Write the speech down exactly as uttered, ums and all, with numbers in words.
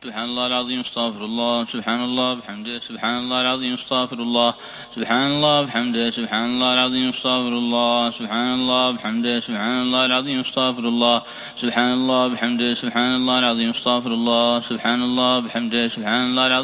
سبحان الله العظيم استغفر الله سبحان الله بحمده سبحان الله العظيم استغفر الله سبحان الله بحمده سبحان الله العظيم استغفر الله سبحان الله بحمده سبحان الله العظيم استغفر الله سبحان الله بحمده سبحان الله العظيم استغفر الله سبحان الله بحمده سبحان الله العظيم